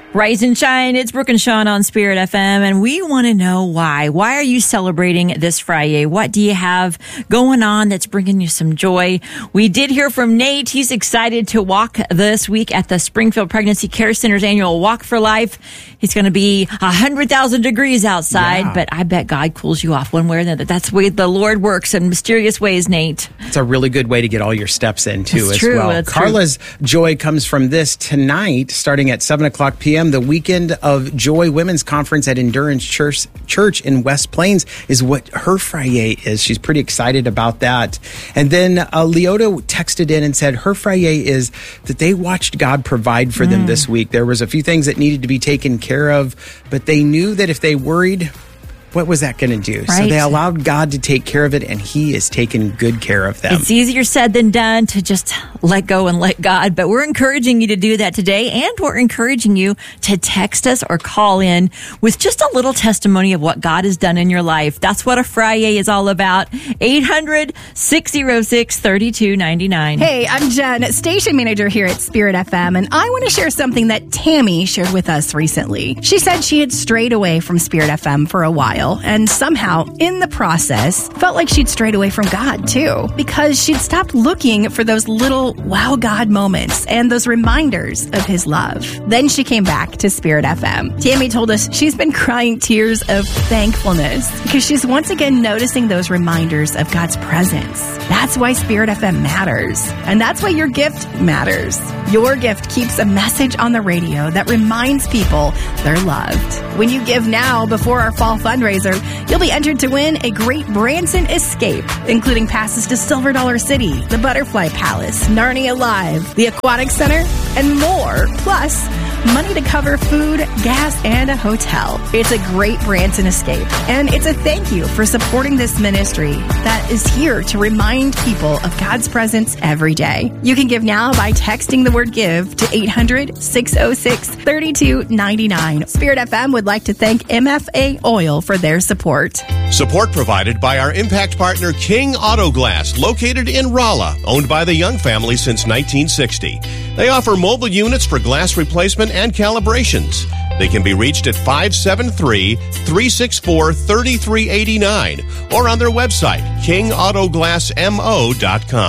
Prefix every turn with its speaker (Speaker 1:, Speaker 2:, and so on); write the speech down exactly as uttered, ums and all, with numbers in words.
Speaker 1: Rise and shine. It's Brooke and Sean on Spirit F M, and we want to know why. Why are you celebrating this Friday? What do you have going on that's bringing you some joy? We did hear from Nate. He's excited to walk this week at the Springfield Pregnancy Care Center's annual Walk for Life. It's going to be one hundred thousand degrees outside, yeah. but I bet God cools you off one way or another. That's the way the Lord works in mysterious ways, Nate.
Speaker 2: It's a really good way to get all your steps in, too,
Speaker 1: that's
Speaker 2: as
Speaker 1: true,
Speaker 2: well.
Speaker 1: That's
Speaker 2: Carla's
Speaker 1: true.
Speaker 2: joy comes from this tonight, starting at seven o'clock p.m. The Weekend of Joy Women's Conference at Endurance Church, Church in West Plains is what her Friday is. She's pretty excited about that. And then uh, Leota texted in and said her Friday is that they watched God provide for mm. them this week. There was a few things that needed to be taken care of, but they knew that if they worried, what was that going to do?
Speaker 1: Right.
Speaker 2: So they allowed God to take care of it, and He is taking good care of them.
Speaker 1: It's easier said than done to just let go and let God, but we're encouraging you to do that today, and we're encouraging you to text us or call in with just a little testimony of what God has done in your life. That's what a Friday is all about. eight hundred, six oh six, three two nine nine.
Speaker 3: Hey, I'm Jen, station manager here at Spirit F M, and I want to share something that Tammy shared with us recently. She said she had strayed away from Spirit F M for a while, and somehow, in the process, felt like she'd strayed away from God, too, because she'd stopped looking for those little wow God moments and those reminders of His love. Then she came back to Spirit F M. Tammy told us she's been crying tears of thankfulness because she's once again noticing those reminders of God's presence. That's why Spirit F M matters, and that's why your gift matters. Your gift keeps a message on the radio that reminds people they're loved. When you give now before our fall fundraiser, you'll be entered to win a great Branson escape, including passes to Silver Dollar City, the Butterfly Palace, Narnia Live, the Aquatic Center, and more. Plus, money to cover food, gas, and a hotel. It's a great Branson escape, and it's a thank you for supporting this ministry that is here to remind people of God's presence every day. You can give now by texting the word GIVE to eight hundred, six oh six, three two nine nine. Spirit F M would like to thank M F A Oil for their support.
Speaker 4: Support provided by our impact partner King Auto Glass, located in Rolla, owned by the Young family since nineteen sixty. They offer mobile units for glass replacement and calibrations. They can be reached at five seven three, three six four, three three eight nine or on their website, king auto glass mo dot com.